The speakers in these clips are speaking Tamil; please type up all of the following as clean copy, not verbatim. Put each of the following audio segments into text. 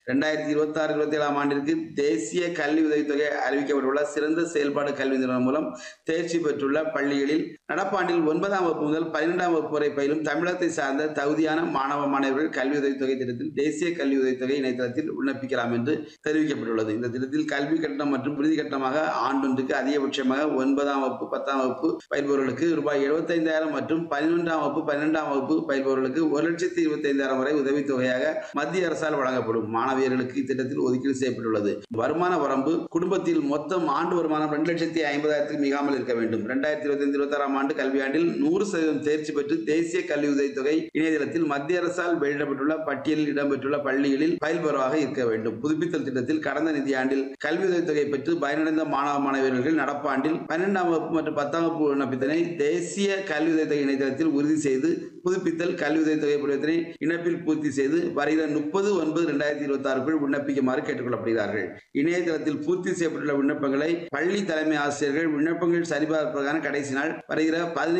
2026-27 ஆண்டிற்கு தேசிய கல்வி உதவித்தொகை அறிவிக்கப்பட்டுள்ள சிறந்த செயல்பாடு கல்வி நிறுவனம் மூலம் தேர்ச்சி பெற்றுள்ள பள்ளிகளில் நடப்பாண்டில் 9ஆம் வகுப்பு முதல் 12ஆம் வகுப்பு வரை பயிலும் தமிழகத்தை சார்ந்த தகுதியான மாணவர்கள் கல்வி உதவித்தொகை திட்டத்தில் தேசிய கல்வி உதவித்தொகை இணையதளத்தில் விண்ணப்பிக்கலாம் என்று தெரிவிக்கப்பட்டுள்ளது. இந்த திட்டத்தில் கல்வி கட்டணம் மற்றும் விடுதி கட்டணமாக ஆண்டொன்றுக்கு அதிகபட்சமாக 9ஆம் வகுப்பு 10ஆம் வகுப்பு பயில்பவர்களுக்கு ரூபாய் 75,000 மற்றும் 11ஆம் வகுப்பு 12ஆம் வகுப்பு பயில்பவர்களுக்கு 1,25,000 வரை உதவித்தொகையாக மத்திய அரசால் வழங்கப்படும். மாணவியர்களுக்கு இத்திட்டத்தில் ஒதுக்கீடு செய்யப்பட்டுள்ளது. வருமான வரம்பு குடும்பத்தில் மொத்தம் ஆண்டு வருமானம் 2,50,000 மிகாமல் இருக்க வேண்டும். 2025-26ஆம் ஆண்டு கல்வியாண்டில் 100% தேர்ச்சி பெற்று தேசிய கல்வி உதவித்தொகை இணையதளத்தில் மத்திய அரசால் வெளியிடப்பட்டுள்ள பட்டியலில் இடம்பெற்றுள்ள பள்ளிகளில் பயில்பவராக இருக்க வேண்டும். புதுப்பித்தல் திட்டத்தில் கடந்த நிதியாண்டில் கல்வி உதவித்தொகை பெற்று பயனடைந்த மாணவர்கள் நடப்பாண்டில் 12ஆம் வகுப்பு மற்றும் 10ஆம் வகுப்பு விண்ணப்பத்தினை தேசிய கல்வி உதவித்தொகை இணையதளத்தில் உறுதி செய்து புதுப்பித்தல் கல்வி உதவித்தொகை படிவத்தினை இணைப்பில் பூர்த்தி செய்து வருகிற 30/9/2026 விண்ணப்பிக்குமாறு கேட்டுக் கொள்ளப்படுகிறார்கள். இணையதளத்தில் பூர்த்தி செய்யப்பட்டுள்ள விண்ணப்பங்களை பள்ளி தலைமை ஆசிரியர்கள் விண்ணப்பங்கள் சரிபார்ப்பதற்கான கடைசி நாள் வருகிற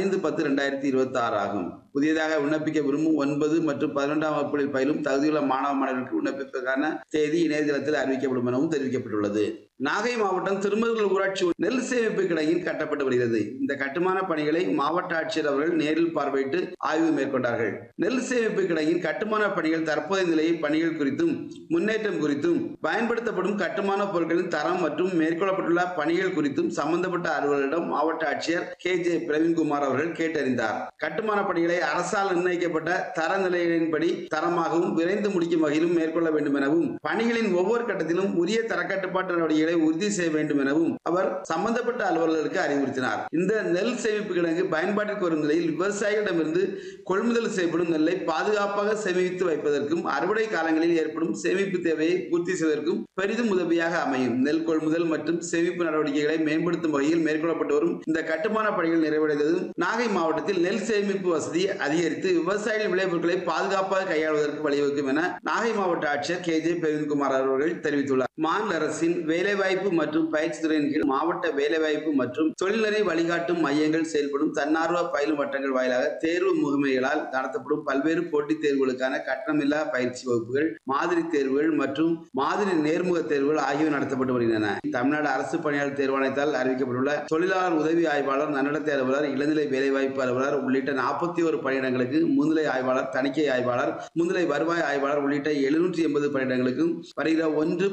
15/10/2026 ஆகும். புதியதாக விண்ணப்பிக்க விரும்பும் 9 மற்றும் 11ஆம் வகுப்புகளில் பயிலும் தகுதியுள்ள மாணவர்களுக்கு விண்ணப்பிப்பதற்கான தேதி இணையதளத்தில் அறிவிக்கப்படும் எனவும் தெரிவிக்கப்பட்டுள்ளது. நாகை மாவட்டம் திருமருகல் ஊராட்சி நெல் சேமிப்பு கிடங்கில் கட்டப்பட்டு வருகிறது. இந்த கட்டுமான பணிகளை மாவட்ட ஆட்சியர் அவர்கள் நேரில் பார்வையிட்டு ஆய்வு மேற்கொண்டார்கள். நெல் சேமிப்பு கிடங்கின் கட்டுமான பணிகள் தற்போதைய நிலையை பணிகள் குறித்தும் முன்னேற்றம் குறித்தும் பயன்படுத்தப்படும் கட்டுமான பொருட்களின் தரம் மற்றும் மேற்கொள்ளப்பட்டுள்ள பணிகள் குறித்தும் சம்பந்தப்பட்ட அலுவலரிடம் மாவட்ட ஆட்சியர் KJ பிரவீன்குமார் அவர்கள் கேட்டறிந்தார். கட்டுமான பணிகளை அரசால் நிர்ணயிக்கப்பட்ட தரநிலைகளின்படி தரமாகவும் விரைந்து முடிக்கும் வகையிலும் மேற்கொள்ள வேண்டும் எனவும் பணிகளின் ஒவ்வொரு கட்டத்திலும் உரிய தரக்கட்டுப்பாட்டு நடவடிக்கைகளை உறுதி செய்ய வேண்டும் எனவும் அவர் சம்பந்தப்பட்ட அலுவலர்களுக்கு அறிவுறுத்தினார். இந்த நெல் சேமிப்பு கிடங்கு பயன்பாட்டிற்கு வரும் நிலையில் விவசாயிகளிடமிருந்து கொள்முதல் செய்யப்படும் நெல்லை பாதுகாப்பாக சேமித்து வைப்பதற்கும் அறுவடை காலங்களில் ஏற்படும் சேமிப்பு தேவையை பூர்த்தி செய்வதற்கும் பெரிதும் உதவியாக அமையும். நெல் கொள்முதல் மற்றும் சேமிப்பு நடவடிக்கைகளை மேம்படுத்தும் வகையில் மேற்கொள்ளப்பட்டு வரும் இந்த கட்டுமான பணிகள் நிறைவடைந்ததும் நாகை மாவட்டத்தில் நெல் சேமிப்பு வசதி அதிகரித்து விவசாயிகள் விளைபொருட்களை பாதுகாப்பாக கையாளுவதற்கு வழிவகுக்கும் என நாகை மாவட்ட ஆட்சியர் KJ பிரவீன்குமார் அவர்கள் தெரிவித்துள்ளார். மாநில அரசின் வேலைவாய்ப்பு மற்றும் பயிற்சி துறையின் கீழ் மாவட்ட வேலைவாய்ப்பு மற்றும் தொழில்நெறி வழிகாட்டும் மையங்கள் செயல்படும் தன்னார்வ பயிலும் வட்டங்கள் வாயிலாக தேர்வு முகமைகளால் நடத்தப்படும் பல்வேறு போட்டித் தேர்வுகளுக்கான கட்டணமில்லா பயிற்சி வகுப்புகள், மாதிரி தேர்வுகள் மற்றும் மாதிரி நேர்முக தேர்வுகள் ஆகியவை நடத்தப்பட்டு வருகின்றன. தமிழ்நாடு அரசு பணியாளர் தேர்வாணையத்தால் அறிவிக்கப்பட்டுள்ள தொழிலாளர் உதவி ஆய்வாளர், நன்னடத்தை அலுவலர், இளநிலை வேலைவாய்ப்பு அலுவலர் உள்ளிட்ட 41 பணியிடங்களுக்கு முன்னிலை ஆய்வாளர், தணிக்கை ஆய்வாளர், முன்னிலை வருவாய் ஆய்வாளர் உள்ளிட்ட 780 பணியிடங்களுக்கும் வருகிற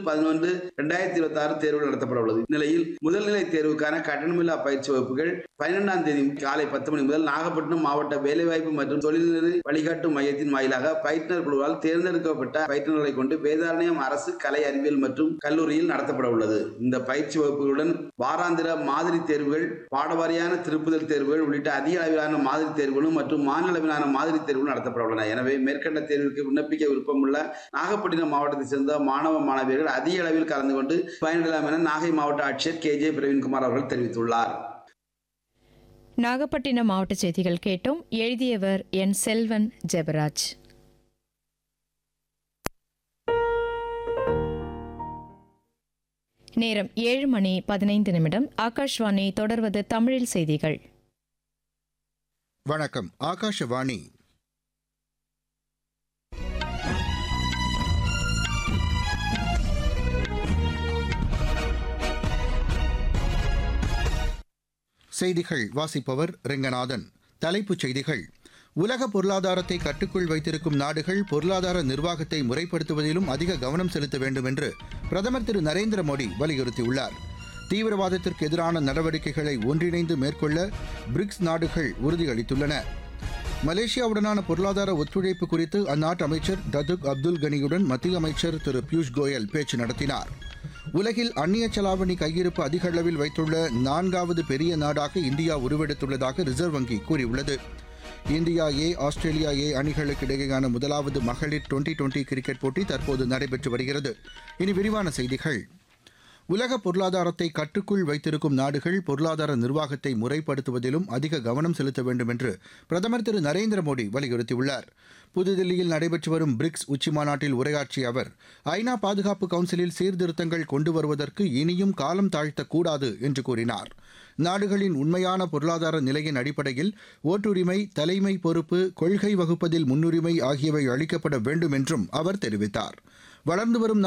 1/11/2026 தேர்வுகள் நடத்தப்பட உள்ளது. இந்நிலையில் முதல்நிலை தேர்வுக்கான கட்டணமில்லா பயிற்சி வகுப்புகள் 12ஆம் தேதி காலை 10 மணி முதல் நாகப்பட்டினம் மாவட்ட வேலைவாய்ப்பு மற்றும் தொழில்நெறி வழிகாட்டும் மையத்தின் வாயிலாக பயிற்றுனர் குழுவால் தேர்ந்தெடுக்கப்பட்ட பயிற்றுனர்களை கொண்டு வேதாரண்யம் அரசு கலை அறிவியல் மற்றும் கல்லூரியில் நடத்தப்பட உள்ளது. இந்த பயிற்சி வகுப்புகளுடன் வாராந்திர மாதிரி தேர்வுகள், பாடவாரியான திருப்புதல் தேர்வுகள் உள்ளிட்ட அதிக அளவிலான மாதிரி தேர்வுகளும் மற்றும் மாநில அளவிலான மாதிரி தேர்வுகளும் நடத்தப்பட உள்ளன. எனவே மேற்கண்ட தேர்விற்கு விண்ணப்பிக்க விருப்பமுள்ள நாகப்பட்டினம் மாவட்டத்தைச் சேர்ந்த மாணவ மாணவியர்கள் அதிக அளவில் கலந்து கொண்டு பயனிடலாம் என நாகை மாவட்ட ஆட்சியர் KJ பிரவீன்குமார் அவர்கள் தெரிவித்துள்ளார். நாகப்பட்டினம் மாவட்ட செய்திகள் கேட்டோம். எழுதியவர் என். செல்வன் ஜெபராஜ். நேரம் 7:15. ஆகாஷ்வாணி. தொடர்வது தமிழில் செய்திகள். வணக்கம். ஆகாஷவாணி. செய்திகள் வாசிப்பவர் ரெங்கநாதன். தலைப்புச் செய்திகள். உலக பொருளாதாரத்தை கட்டுக்குள் வைத்திருக்கும் நாடுகள் பொருளாதார நிர்வாகத்தை முறைப்படுத்துவதிலும் அதிக கவனம் செலுத்த வேண்டும் என்று பிரதமர் திரு நரேந்திர மோடி வலியுறுத்தியுள்ளார். தீவிரவாதத்திற்கு எதிரான நடவடிக்கைகளை ஒன்றிணைந்து மேற்கொள்ள பிரிக்ஸ் நாடுகள் உறுதியளித்துள்ளன. மலேசியாவுடனான பொருளாதார ஒத்துழைப்பு குறித்து அந்நாட்டு அமைச்சர் டதுக் அப்துல் கனியுடன் மத்திய அமைச்சர் திரு பியூஷ் கோயல் பேச்சு நடத்தினார். உலகில் அந்நிய செலாவணி கையிருப்பு அதிக அளவில் வைத்துள்ள 4வது பெரிய நாடாக இந்தியா உருவெடுத்துள்ளதாக ரிசர்வ் வங்கி கூறியுள்ளது. இந்தியா ஏ, ஆஸ்திரேலியா ஏ அணிகளுக்கு இடையேயான முதலாவது மகளிர் டுவெண்டி கிரிக்கெட் போட்டி தற்போது நடைபெற்று வருகிறது. இனி விரிவான செய்திகள். உலக பொருளாதாரத்தை கட்டுக்குள் வைத்திருக்கும் நாடுகள் பொருளாதார நிர்வாகத்தை முறைப்படுத்துவதிலும் அதிக கவனம் செலுத்த வேண்டும் என்று பிரதமர் திரு நரேந்திர மோடி வலியுறுத்தியுள்ளார். புதுதில்லியில் நடைபெற்று வரும் பிரிக்ஸ் உச்சிமாநாட்டில் உரையாற்றிய அவர், ஐநா பாதுகாப்பு கவுன்சிலில் சீர்திருத்தங்கள் கொண்டு வருவதற்கு இனியும் காலம் தாழ்த்தக்கூடாது என்று கூறினார். நாடுகளின் உண்மையான பொருளாதார நிலையின் அடிப்படையில் ஓட்டுரிமை, தலைமை பொறுப்பு, கொள்கை வகுப்பதில் முன்னுரிமை ஆகியவை அளிக்கப்பட வேண்டும் என்றும் அவர் தெரிவித்தார். வளர்ந்து வரும்